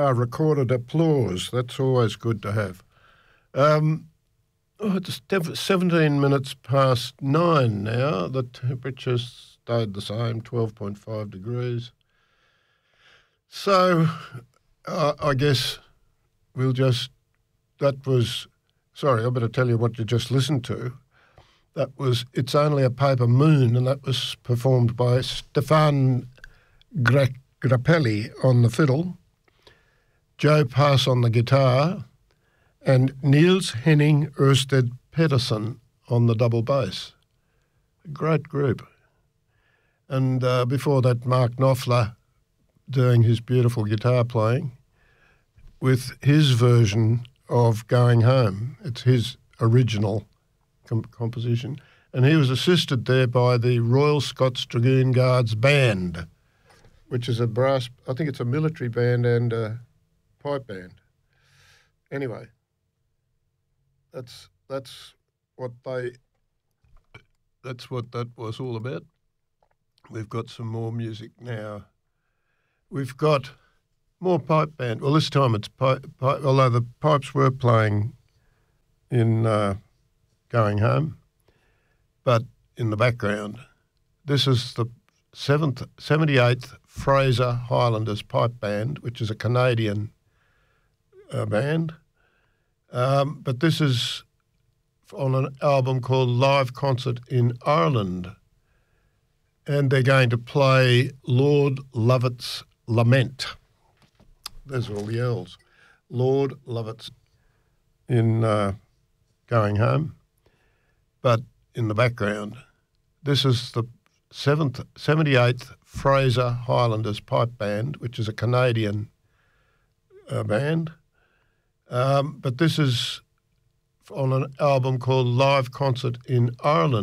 recorded applause. That's always good to have. It's 17 minutes past 9 now. The temperature's stayed the same, 12.5 degrees. So I guess we'll just, sorry, I better tell you what you just listened to. That was It's Only a Paper Moon, and that was performed by Stefan Grappelli on the fiddle, Joe Pass on the guitar, and Niels Henning Ørsted Pedersen on the double bass. A great group. And before that, Mark Knopfler doing his beautiful guitar playing with his version of Going Home. It's his original composition. And he was assisted there by the Royal Scots Dragoon Guards Band, which is a brass, I think it's a military band and a pipe band. Anyway, that's what that was all about. We've got some more music now. We've got more pipe band. Well, this time it's pipe, although the pipes were playing in Going Home, but in the background, this is the 78th Fraser Highlanders Pipe Band, which is a Canadian band. But this is on an album called Live Concert in Ireland, and they're going to play Lord Lovett's Lament. There's all the L's. Lord Lovett's in Going Home. But in the background, this is the 78th Fraser Highlanders Pipe Band, which is a Canadian band. But this is on an album called Live Concert in Ireland.